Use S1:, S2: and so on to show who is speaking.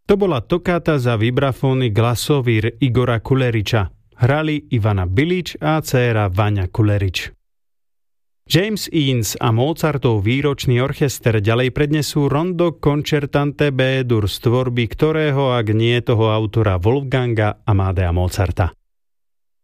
S1: To bola tokáta za vibrafóny Glasovír Igora Kuleriča. Hrali Ivana Bilič a dcéra Vania Kulerič. James Eanes a Mozartov výročný orchester ďalej prednesú Rondo concertante B-dur z tvorby ktorého, ak nie toho autora Wolfganga Amadea Mozarta.